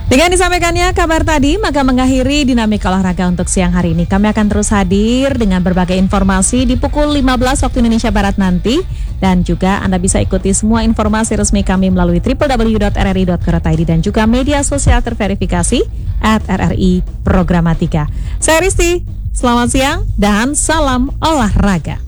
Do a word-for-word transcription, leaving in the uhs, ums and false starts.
Dengan disampaikannya kabar tadi, maka mengakhiri Dinamika Olahraga untuk siang hari ini. Kami akan terus hadir dengan berbagai informasi di pukul lima belas waktu Indonesia Barat nanti. Dan juga Anda bisa ikuti semua informasi resmi kami melalui w w w dot r r i dot co dot i d dan juga media sosial terverifikasi at r r i programatika. Saya Risti, selamat siang dan salam olahraga.